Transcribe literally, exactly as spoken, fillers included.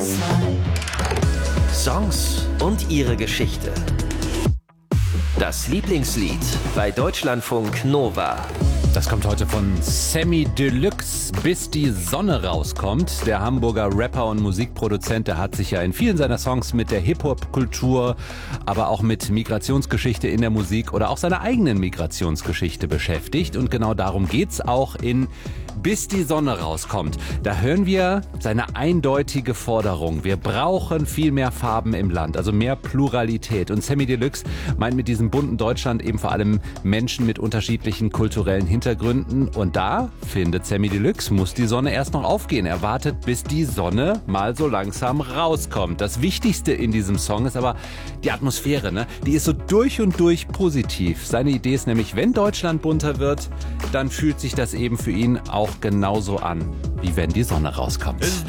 Songs und ihre Geschichte. Das Lieblingslied bei Deutschlandfunk Nova. Das kommt heute von Samy Deluxe, bis die Sonne rauskommt. Der Hamburger Rapper und Musikproduzent, der hat sich ja in vielen seiner Songs mit der Hip-Hop-Kultur, aber auch mit Migrationsgeschichte in der Musik oder auch seiner eigenen Migrationsgeschichte beschäftigt. Und genau darum geht's auch in Bis die Sonne rauskommt. Da hören wir seine eindeutige Forderung. Wir brauchen viel mehr Farben im Land, also mehr Pluralität. Und Samy Deluxe meint mit diesem bunten Deutschland eben vor allem Menschen mit unterschiedlichen kulturellen Hintergründen. Und da, findet Samy Deluxe, muss die Sonne erst noch aufgehen. Er wartet, bis die Sonne mal so langsam rauskommt. Das Wichtigste in diesem Song ist aber die Atmosphäre, ne? Die ist so durch und durch positiv. Seine Idee ist nämlich, wenn Deutschland bunter wird, dann fühlt sich das eben für ihn auch genauso an, wie wenn die Sonne rauskommt. Es